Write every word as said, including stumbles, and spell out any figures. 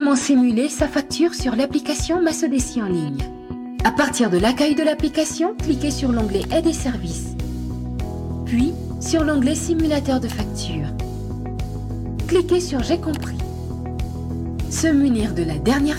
Comment simuler sa facture sur l'application Massodessi en ligne? À partir de l'accueil de l'application, cliquez sur l'onglet Aide et services, puis sur l'onglet Simulateur de facture. Cliquez sur J'ai compris. Se munir de la dernière